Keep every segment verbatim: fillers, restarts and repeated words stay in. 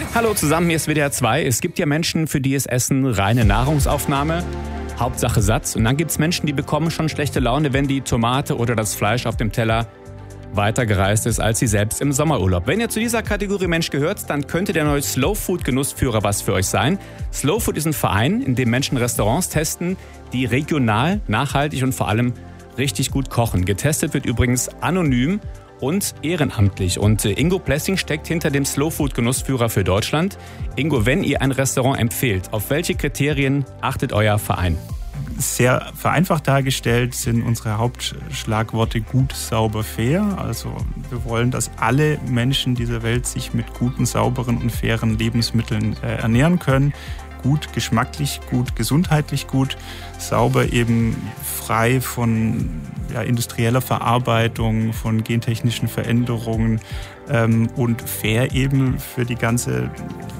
Hallo zusammen, hier ist W D R zwei. Es gibt ja Menschen, für die ist Essen reine Nahrungsaufnahme, Hauptsache Satz. Und dann gibt es Menschen, die bekommen schon schlechte Laune, wenn die Tomate oder das Fleisch auf dem Teller weiter gereist ist als sie selbst im Sommerurlaub. Wenn ihr zu dieser Kategorie Mensch gehört, dann könnte der neue Slow Food Genussführer was für euch sein. Slow Food ist ein Verein, in dem Menschen Restaurants testen, die regional, nachhaltig und vor allem richtig gut kochen. Getestet wird übrigens anonym und ehrenamtlich. Und Ingo Plessing steckt hinter dem Slow Food Genussführer für Deutschland. Ingo, wenn ihr ein Restaurant empfehlt, auf welche Kriterien achtet euer Verein? Sehr vereinfacht dargestellt sind unsere Hauptschlagworte gut, sauber, fair. Also wir wollen, dass alle Menschen dieser Welt sich mit guten, sauberen und fairen Lebensmitteln äh, ernähren können. Gut geschmacklich, gut gesundheitlich gut, sauber eben frei von ja, industrieller Verarbeitung, von gentechnischen Veränderungen ähm, und fair eben für die ganze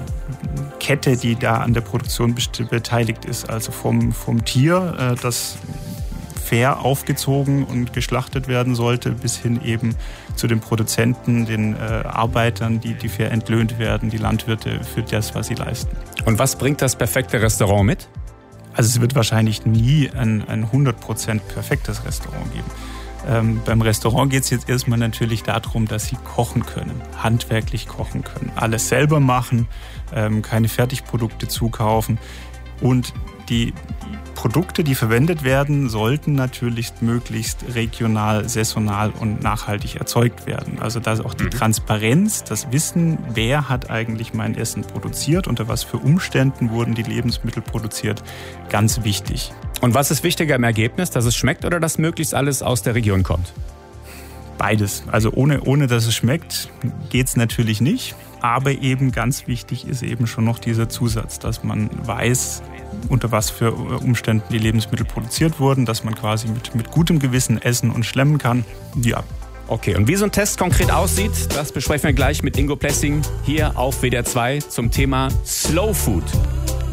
Kette, die da an der Produktion beteiligt ist. Also vom, vom Tier, äh, das fair aufgezogen und geschlachtet werden sollte, bis hin eben zu den Produzenten, den äh, Arbeitern, die, die fair entlöhnt werden, die Landwirte für das, was sie leisten. Und was bringt das perfekte Restaurant mit? Also es wird wahrscheinlich nie ein, ein hundert Prozent perfektes Restaurant geben. Ähm, beim Restaurant geht es jetzt erstmal natürlich darum, dass sie kochen können, handwerklich kochen können, alles selber machen, ähm, keine Fertigprodukte zukaufen. Und die Produkte, die verwendet werden, sollten natürlich möglichst regional, saisonal und nachhaltig erzeugt werden. Also da ist auch die Transparenz, das Wissen, wer hat eigentlich mein Essen produziert, unter was für Umständen wurden die Lebensmittel produziert, ganz wichtig. Und was ist wichtiger im Ergebnis, dass es schmeckt oder dass möglichst alles aus der Region kommt? Beides. Also ohne, ohne dass es schmeckt, geht's natürlich nicht. Aber eben ganz wichtig ist eben schon noch dieser Zusatz, dass man weiß, unter was für Umständen die Lebensmittel produziert wurden, dass man quasi mit, mit gutem Gewissen essen und schlemmen kann. Ja. Okay, und wie so ein Test konkret aussieht, das besprechen wir gleich mit Ingo Plessing hier auf W D R zwei zum Thema Slow Food.